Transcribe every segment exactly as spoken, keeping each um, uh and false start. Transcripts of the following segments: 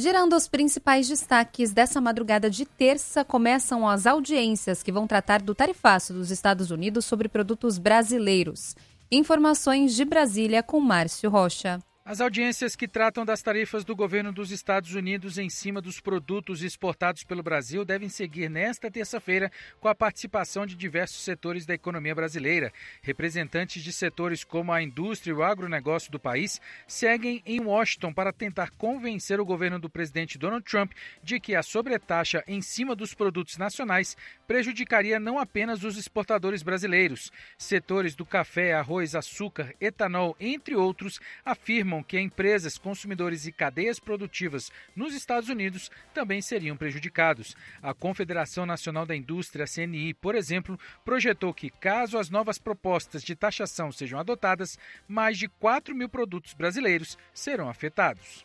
Gerando os principais destaques dessa madrugada de terça, começam as audiências que vão tratar do tarifaço dos Estados Unidos sobre produtos brasileiros. Informações de Brasília com Márcio Rocha. As audiências que tratam das tarifas do governo dos Estados Unidos em cima dos produtos exportados pelo Brasil devem seguir nesta terça-feira com a participação de diversos setores da economia brasileira. Representantes de setores como a indústria e o agronegócio do país seguem em Washington para tentar convencer o governo do presidente Donald Trump de que a sobretaxa em cima dos produtos nacionais prejudicaria não apenas os exportadores brasileiros. Setores do café, arroz, açúcar, etanol, entre outros, afirmam que empresas, consumidores e cadeias produtivas nos Estados Unidos também seriam prejudicados. A Confederação Nacional da Indústria, C N I, por exemplo, projetou que, caso as novas propostas de taxação sejam adotadas, mais de quatro mil produtos brasileiros serão afetados.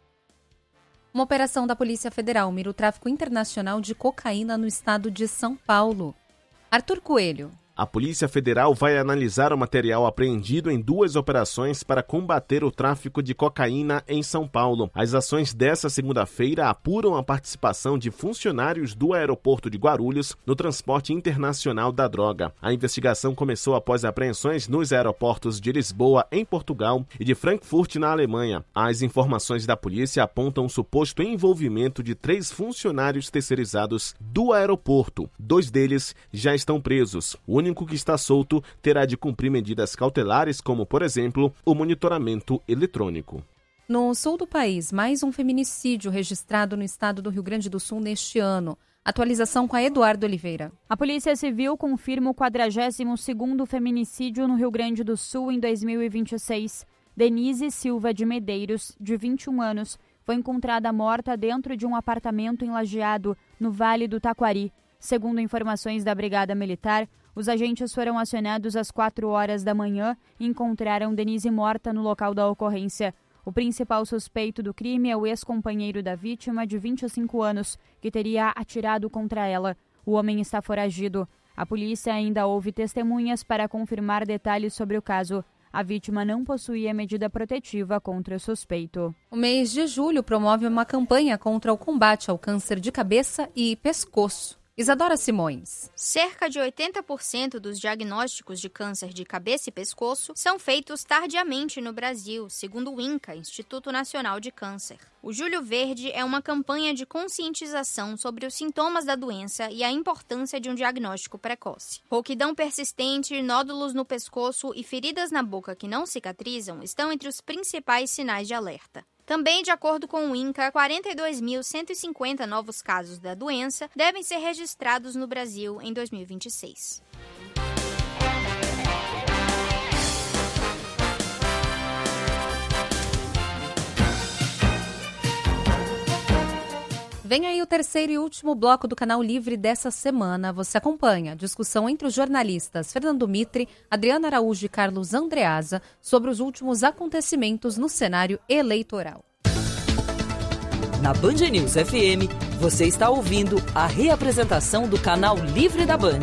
Uma operação da Polícia Federal mira o tráfico internacional de cocaína no estado de São Paulo. Arthur Coelho. A Polícia Federal vai analisar o material apreendido em duas operações para combater o tráfico de cocaína em São Paulo. As ações dessa segunda-feira apuram a participação de funcionários do aeroporto de Guarulhos no transporte internacional da droga. A investigação começou após apreensões nos aeroportos de Lisboa, em Portugal, e de Frankfurt, na Alemanha. As informações da polícia apontam o suposto envolvimento de três funcionários terceirizados do aeroporto. Dois deles já estão presos. O O único que está solto terá de cumprir medidas cautelares, como, por exemplo, o monitoramento eletrônico. No sul do país, mais um feminicídio registrado no estado do Rio Grande do Sul neste ano. Atualização com a Eduardo Oliveira. A Polícia Civil confirma o quadragésimo segundo feminicídio no Rio Grande do Sul em dois mil e vinte e seis. Denise Silva de Medeiros, de vinte e um anos, foi encontrada morta dentro de um apartamento em Lajeado, no Vale do Taquari. Segundo informações da Brigada Militar, os agentes foram acionados às quatro horas da manhã e encontraram Denise morta no local da ocorrência. O principal suspeito do crime é o ex-companheiro da vítima, de vinte e cinco anos, que teria atirado contra ela. O homem está foragido. A polícia ainda ouve testemunhas para confirmar detalhes sobre o caso. A vítima não possuía medida protetiva contra o suspeito. O mês de julho promove uma campanha contra o combate ao câncer de cabeça e pescoço. Isadora Simões. Cerca de oitenta por cento dos diagnósticos de câncer de cabeça e pescoço são feitos tardiamente no Brasil, segundo o INCA, Instituto Nacional de Câncer. O Julho Verde é uma campanha de conscientização sobre os sintomas da doença e a importância de um diagnóstico precoce. Rouquidão persistente, nódulos no pescoço e feridas na boca que não cicatrizam estão entre os principais sinais de alerta. Também, de acordo com o INCA, quarenta e dois mil cento e cinquenta novos casos da doença devem ser registrados no Brasil em dois mil e vinte e seis. Vem aí o terceiro e último bloco do Canal Livre dessa semana. Você acompanha a discussão entre os jornalistas Fernando Mitre, Adriana Araújo e Carlos Andreasa sobre os últimos acontecimentos no cenário eleitoral. Na Band News F M, você está ouvindo a reapresentação do Canal Livre da Band.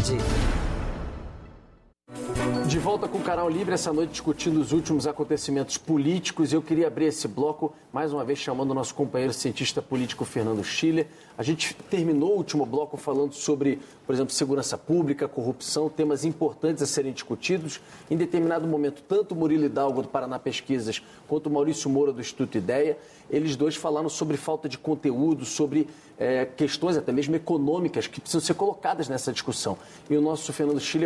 De volta com o Canal Livre essa noite discutindo os últimos acontecimentos políticos. Eu queria abrir esse bloco mais uma vez chamando o nosso companheiro cientista político Fernando Schiller. A gente terminou o último bloco falando sobre, por exemplo, segurança pública, corrupção, temas importantes a serem discutidos. Em determinado momento, tanto o Murilo Hidalgo do Paraná Pesquisas quanto o Maurício Moura do Instituto Ideia, eles dois falaram sobre falta de conteúdo, sobre é, questões até mesmo econômicas que precisam ser colocadas nessa discussão. E o nosso Fernando Schiller